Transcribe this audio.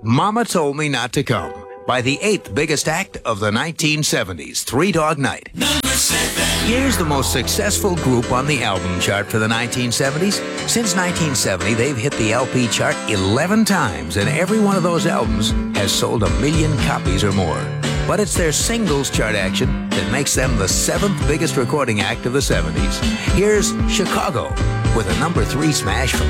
Mama Told Me Not to Come by the eighth biggest act of the 1970s, Three Dog Night. Here's the most successful group on the album chart for the 1970s. Since 1970, they've hit the LP chart 11 times, and every one of those albums has sold 1 million copies or more. But it's their singles chart action that makes them the seventh biggest recording act of the 70s. Here's Chicago with a number 3 smash from